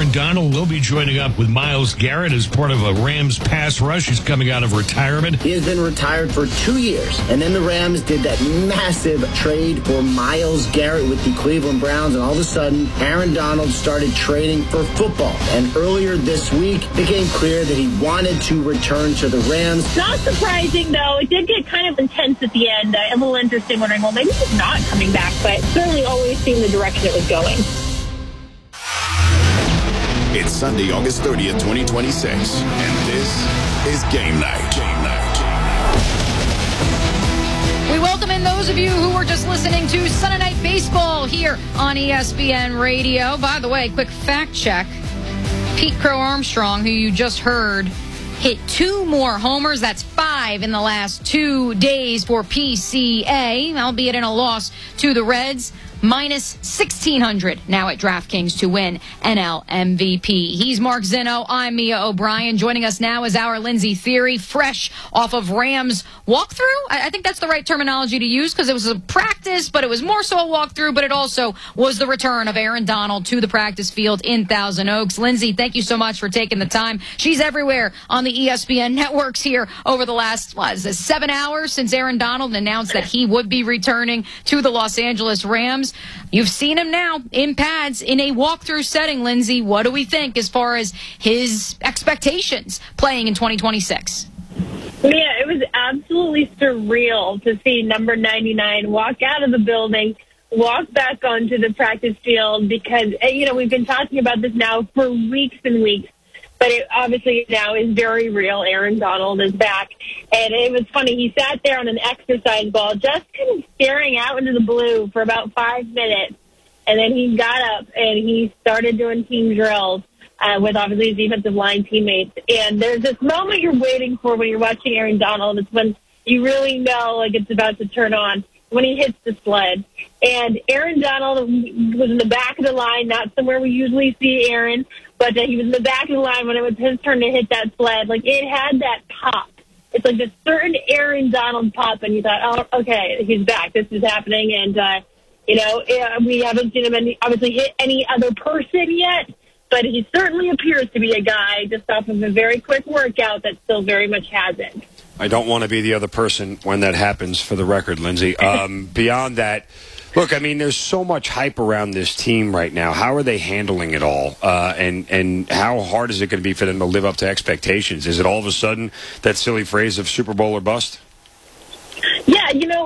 Aaron Donald will be joining up with Myles Garrett as part of a Rams pass rush. He's coming out of retirement. He has been retired for 2 years, and then the Rams did that massive trade for Myles Garrett with the Cleveland Browns, and all of a sudden, Aaron Donald started training for football. And earlier this week, it became clear that he wanted to return to the Rams. Not surprising, though. It did get kind of intense at the end. A little interesting, wondering, well, maybe he's not coming back, but certainly always seemed the direction it was going. It's Sunday, August 30th, 2026, and this is Game Night. Game Night. We welcome in those of you who were just listening to Sunday Night Baseball here on ESPN Radio. By the way, quick fact check. Pete Crow Armstrong, who you just heard, hit 2 more homers. That's 5 in the last 2 days for PCA, albeit in a loss to the Reds. Minus 1,600 now at DraftKings to win NL MVP. He's Mark Zinno. I'm Mia O'Brien. Joining us now is our Lindsey Thiry, fresh off of Rams walkthrough. I think that's the right terminology to use because it was a practice, but it was more so a walkthrough, but it also was the return of Aaron Donald to the practice field in Thousand Oaks. Lindsey, thank you so much for taking the time. She's everywhere on the ESPN networks here over the last, 7 hours since Aaron Donald announced that he would be returning to the Los Angeles Rams. You've seen him now in pads in a walkthrough setting, Lindsey. What do we think as far as his expectations playing in 2026? Yeah, it was absolutely surreal to see number 99 walk out of the building, walk back onto the practice field because, we've been talking about this now for weeks and weeks. But it obviously now is very real. Aaron Donald is back. And it was funny. He sat there on an exercise ball just kind of staring out into the blue for about 5 minutes. And then he got up and he started doing team drills with obviously his defensive line teammates. And there's this moment you're waiting for when you're watching Aaron Donald. It's when you really know it's about to turn on, when he hits the sled. And Aaron Donald was in the back of the line, not somewhere we usually see Aaron, but he was in the back of the line when it was his turn to hit that sled. It had that pop. It's like a certain Aaron Donald pop, and you thought, oh, okay, he's back. This is happening. And, we haven't seen him obviously hit any other person yet, but he certainly appears to be a guy just off of a very quick workout that still very much has it. I don't want to be the other person when that happens, for the record, Lindsey. Beyond that, look, there's so much hype around this team right now. How are they handling it all? And how hard is it going to be for them to live up to expectations? Is it all of a sudden that silly phrase of Super Bowl or bust? Yeah,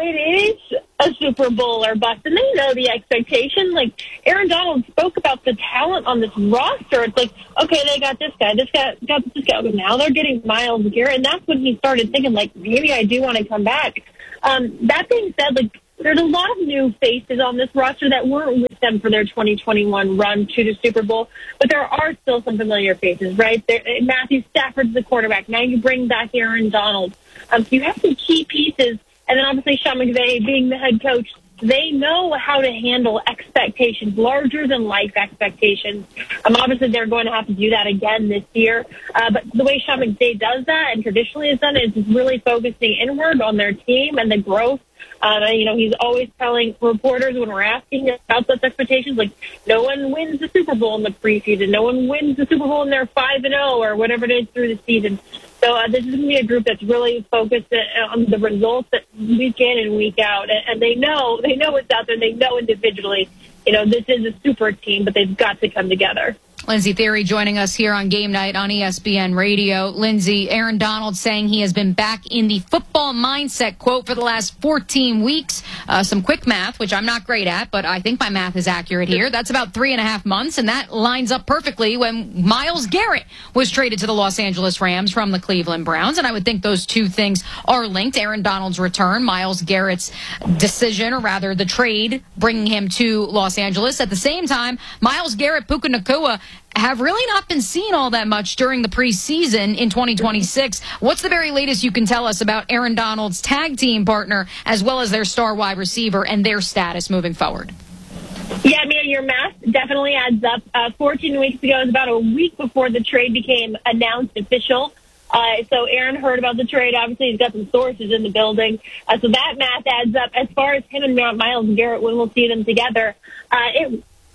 it is a Super Bowl or bust, and they know the expectation. Aaron Donald spoke about the talent on this roster. It's like, okay, they got this guy, this guy. Now they're getting Myles Garrett, and that's when he started thinking, maybe I do want to come back. That being said, there's a lot of new faces on this roster that weren't with them for their 2021 run to the Super Bowl, but there are still some familiar faces, right? Matthew Stafford's the quarterback. Now you bring back Aaron Donald. So you have some key pieces, and then obviously Sean McVay being the head coach, they know how to handle expectations, larger-than-life expectations. Obviously, they're going to have to do that again this year. But the way Sean McVay does that, and traditionally has done it, is really focusing inward on their team and the growth. He's always telling reporters when we're asking about those expectations, no one wins the Super Bowl in the preseason. No one wins the Super Bowl and they're 5-0 or whatever it is through the season. So this is going to be a group that's really focused on the results week in and week out. And they know what's out there. They know individually, this is a super team, but they've got to come together. Lindsey Thiry joining us here on Game Night on ESPN Radio. Lindsey, Aaron Donald saying he has been back in the football mindset, quote, for the last 14 weeks. Some quick math, which I'm not great at, but I think my math is accurate here. That's about 3.5 months, and that lines up perfectly when Myles Garrett was traded to the Los Angeles Rams from the Cleveland Browns, and I would think those two things are linked. Aaron Donald's return, Myles Garrett's decision, or rather the trade, bringing him to Los Angeles. At the same time, Myles Garrett, Puka Nacua, have really not been seen all that much during the preseason in 2026. What's the very latest you can tell us about Aaron Donald's tag team partner as well as their star wide receiver and their status moving forward? Yeah, your math definitely adds up. 14 weeks ago, it was about a week before the trade became announced official. So Aaron heard about the trade. Obviously, he's got some sources in the building. So that math adds up. As far as him and Myles Garrett, when we'll see them together,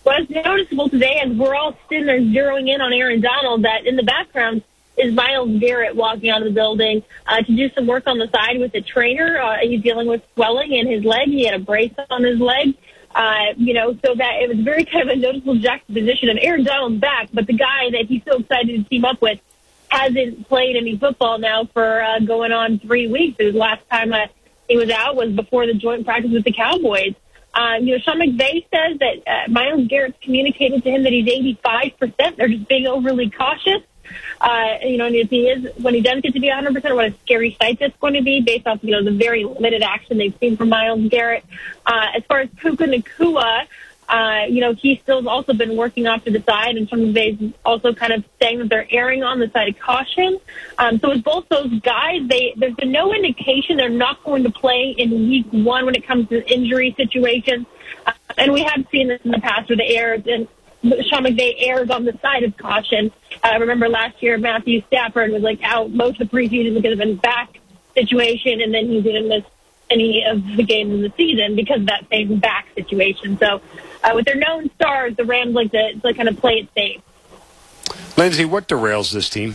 what's noticeable today, as we're all sitting there zeroing in on Aaron Donald, that in the background is Myles Garrett walking out of the building to do some work on the side with the trainer. He's dealing with swelling in his leg. He had a brace on his leg. So that it was very kind of a noticeable juxtaposition of Aaron Donald's back, but the guy that he's so excited to team up with hasn't played any football now for going on 3 weeks. The last time he was out was before the joint practice with the Cowboys. Sean McVay says that Myles Garrett's communicated to him that he's 85%. They're just being overly cautious. And if he is, when he does get to be 100%, what a scary sight that's going to be based off, the very limited action they've seen from Myles Garrett. As far as Puka Nacua, he still's also been working off to the side, and Sean McVay's also kind of saying that they're erring on the side of caution. So with both those guys, there's been no indication they're not going to play in week one when it comes to injury situations. And we have seen this in the past where the errors and Sean McVay errs on the side of caution. I remember last year Matthew Stafford was out most of the preseason because of a back situation, and then he didn't miss any of the games in the season because of that same back situation. So with their known stars, the Rams like to kind of play it safe. Lindsay, what derails this team?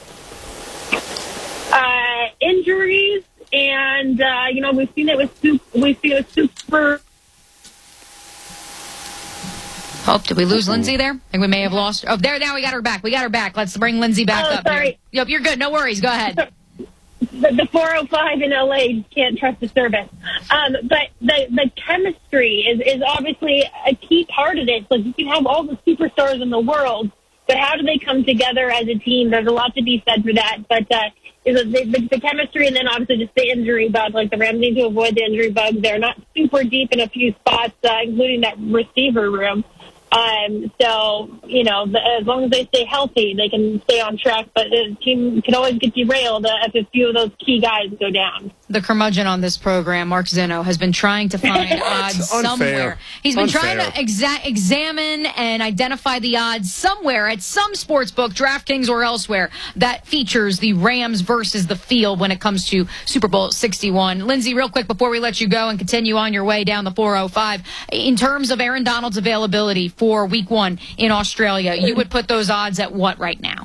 Injuries, and we've seen it with super. Oh, did we lose Lindsay there? I think we may have lost. Oh, there, now we got her back. Let's bring Lindsay back up. Sorry. Here. Yep, you're good. No worries. Go ahead. The 405 in LA can't trust the service. But the chemistry is obviously a key part of this. Like, you can have all the superstars in the world, but how do they come together as a team? There's a lot to be said for that. But the chemistry, and then obviously just the injury bug. Like, the Rams need to avoid the injury bug. They're not super deep in a few spots, including that receiver room. As long as they stay healthy, they can stay on track, but the team can always get derailed if a few of those key guys go down. The curmudgeon on this program, Mark Zinno, has been trying to find odds somewhere. He's been trying to examine and identify the odds somewhere at some sports book, DraftKings or elsewhere, that features the Rams versus the field when it comes to Super Bowl 61. Lindsay, real quick before we let you go and continue on your way down the 405, in terms of Aaron Donald's availability for week one in Australia, you would put those odds at what right now?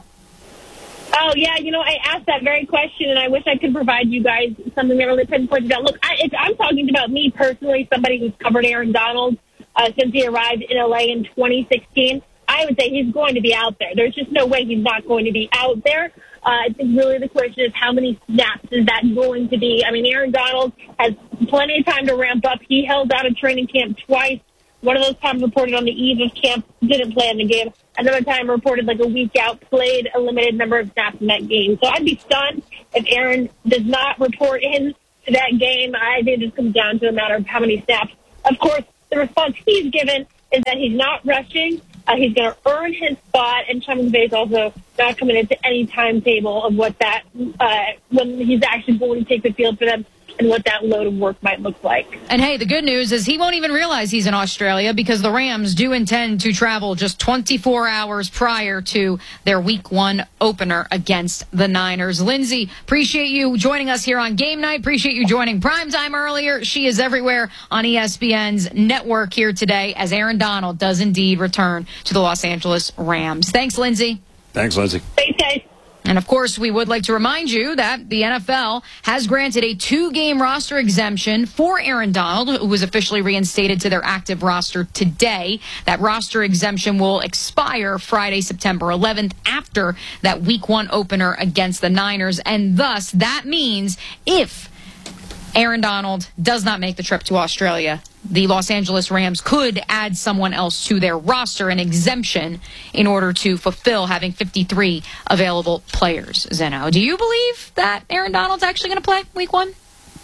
Oh, yeah, I asked that very question, and I wish I could provide you guys something that really pinpointed out. Look, I'm talking about me personally, somebody who's covered Aaron Donald since he arrived in LA in 2016. I would say he's going to be out there. There's just no way he's not going to be out there. I think really the question is how many snaps is that going to be? I mean, Aaron Donald has plenty of time to ramp up. He held out of training camp twice. One of those times reported on the eve of camp, didn't play in the game. Another time reported like a week out, played a limited number of snaps in that game. So I'd be stunned if Aaron does not report in to that game. I think it just comes down to a matter of how many snaps. Of course, the response he's given is that he's not rushing. He's going to earn his spot, and Sean McVay is also not coming into any timetable of what that when he's actually going to take the field for them and what that load of work might look like. And hey, the good news is he won't even realize he's in Australia because the Rams do intend to travel just 24 hours prior to their week one opener against the Niners. Lindsay, appreciate you joining us here on Game Night. Appreciate you joining Primetime earlier. She is everywhere on ESPN's network here today as Aaron Donald does indeed return to the Los Angeles Rams. Thanks, Lindsay. Thanks, Lindsay. Thanks, guys. And, of course, we would like to remind you that the NFL has granted a 2-game roster exemption for Aaron Donald, who was officially reinstated to their active roster today. That roster exemption will expire Friday, September 11th, after that Week 1 opener against the Niners. And thus, that means if Aaron Donald does not make the trip to Australia, the Los Angeles Rams could add someone else to their roster, an exemption, in order to fulfill having 53 available players. Zeno, do you believe that Aaron Donald's actually going to play week 1?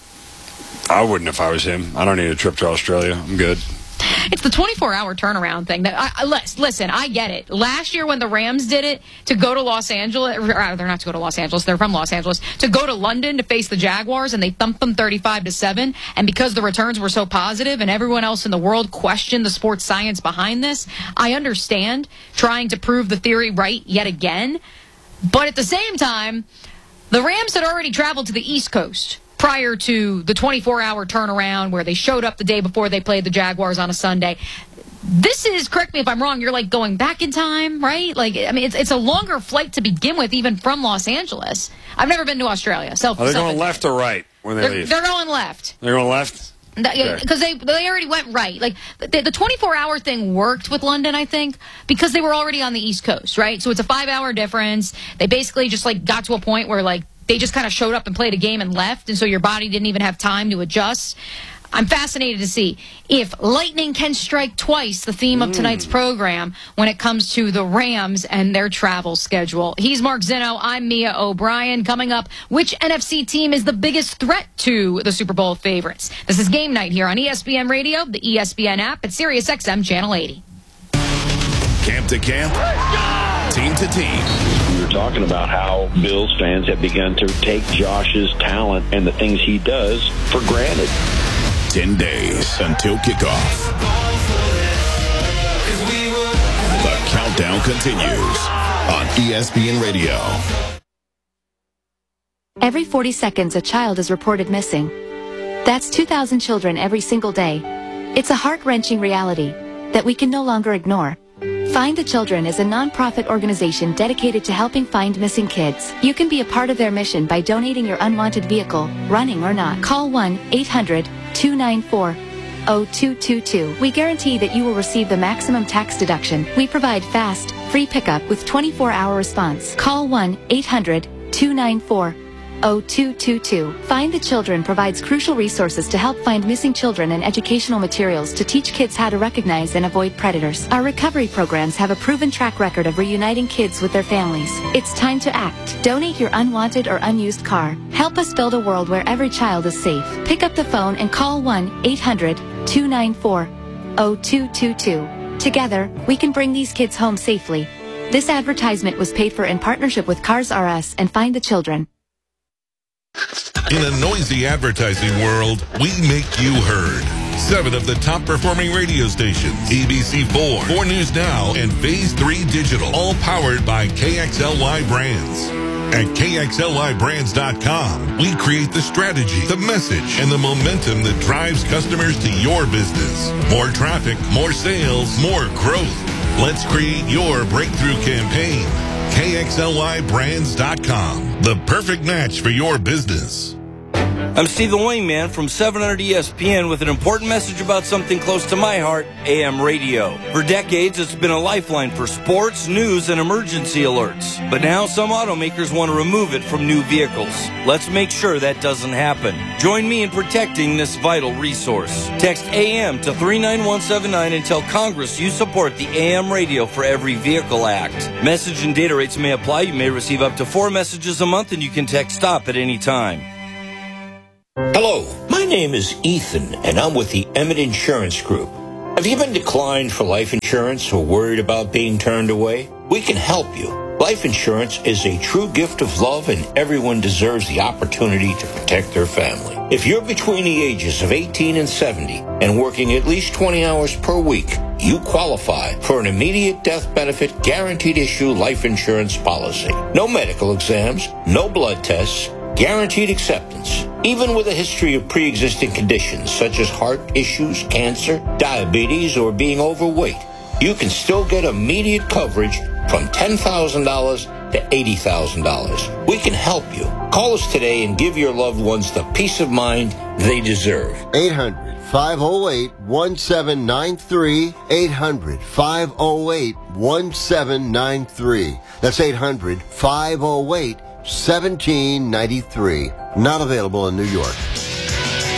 I wouldn't if I was him. I don't need a trip to Australia. I'm good. It's the 24-hour turnaround thing. Listen, I get it. Last year when the Rams did it to go to Los Angeles, they're not to go to Los Angeles, they're from Los Angeles, to go to London to face the Jaguars, and they thumped them 35-7. And because the returns were so positive and everyone else in the world questioned the sports science behind this, I understand trying to prove the theory right yet again. But at the same time, the Rams had already traveled to the East Coast prior to the 24-hour turnaround where they showed up the day before they played the Jaguars on a Sunday. This is, correct me if I'm wrong, you're like going back in time, right? Like, I mean, it's a longer flight to begin with, even from Los Angeles. I've never been to Australia. Are they going left or right when they leave? They're going left. They're going left? Because they already went right. Like, the 24-hour thing worked with London, I think, because they were already on the East Coast, right? So it's a 5-hour difference. They basically just, like, got to a point where, like, they just kind of showed up and played a game and left, and so your body didn't even have time to adjust. I'm fascinated to see if lightning can strike twice, the theme of tonight's program, when it comes to the Rams and their travel schedule. He's Mark Zinno. I'm Mia O'Brien. Coming up, which NFC team is the biggest threat to the Super Bowl favorites? This is Game Night here on ESPN Radio, the ESPN app, at SiriusXM Channel 80. Camp to camp, team to team. We were talking about how Bills fans have begun to take Josh's talent and the things he does for granted. 10 days until kickoff. The countdown continues on ESPN Radio. Every 40 seconds, a child is reported missing. That's 2,000 children every single day. It's a heart-wrenching reality that we can no longer ignore. Find the Children is a non-profit organization dedicated to helping find missing kids. You can be a part of their mission by donating your unwanted vehicle, running or not. Call 1-800-294-0222. We guarantee that you will receive the maximum tax deduction. We provide fast, free pickup with 24-hour response. Call 1-800-294-0222. Find the Children provides crucial resources to help find missing children and educational materials to teach kids how to recognize and avoid predators. Our recovery programs have a proven track record of reuniting kids with their families. It's time to act. Donate your unwanted or unused car. Help us build a world where every child is safe. Pick up the phone and call 1-800-294-0222. Together, we can bring these kids home safely. This advertisement was paid for in partnership with Cars R Us and Find the Children. In a noisy advertising world, we make you heard. 7 of the top performing radio stations, ABC4, 4 News Now, and Phase 3 Digital, all powered by KXLY Brands. At KXLYBrands.com, we create the strategy, the message, and the momentum that drives customers to your business. More traffic, more sales, more growth. Let's create your breakthrough campaign. KXLYBrands.com, the perfect match for your business. I'm Steve the Wingman from 700 ESPN with an important message about something close to my heart, AM radio. For decades, it's been a lifeline for sports, news, and emergency alerts. But now some automakers want to remove it from new vehicles. Let's make sure that doesn't happen. Join me in protecting this vital resource. Text AM to 39179 and tell Congress you support the AM Radio for Every Vehicle Act. Message and data rates may apply. You may receive up to 4 messages a month, and you can text STOP at any time. Hello, my name is Ethan, and I'm with the Emmett Insurance Group. Have you been declined for life insurance or worried about being turned away? We can help you. Life insurance is a true gift of love, and everyone deserves the opportunity to protect their family. If you're between the ages of 18 and 70 and working at least 20 hours per week, you qualify for an immediate death benefit guaranteed issue life insurance policy. No medical exams, no blood tests, guaranteed acceptance. Even with a history of pre-existing conditions such as heart issues, cancer, diabetes, or being overweight, you can still get immediate coverage from $10,000 to $80,000. We can help you. Call us today and give your loved ones the peace of mind they deserve. 800-508-1793. 800-508-1793. That's 800-508-1793. Not available in New York.